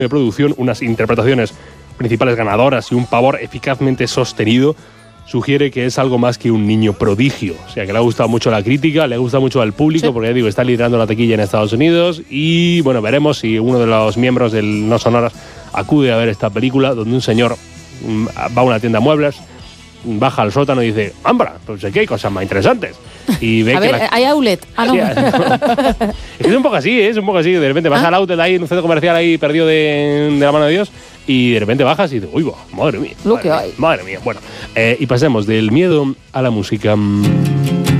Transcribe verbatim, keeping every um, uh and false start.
de producción, unas interpretaciones principales ganadoras y un pavor eficazmente sostenido, sugiere que es algo más que un niño prodigio. O sea, que le ha gustado mucho la crítica, le gusta mucho al público, sí. porque ya digo, está liderando la taquilla en Estados Unidos y, bueno, veremos si uno de los miembros del No Sonoras acude a ver esta película, donde un señor va a una tienda de muebles, baja al sótano y dice, ¡Ambra! Pues aquí hay cosas más interesantes. Y ve a que ver, la... hay outlet. Ah, no. Sí, es un poco así, ¿eh? es un poco así. De repente vas ah. al outlet ahí, en un centro comercial ahí perdido de, de la mano de Dios, y de repente bajas y dices, uy, madre mía. Lo madre que mía, hay. Madre mía. Bueno, eh, y pasemos del miedo a la música.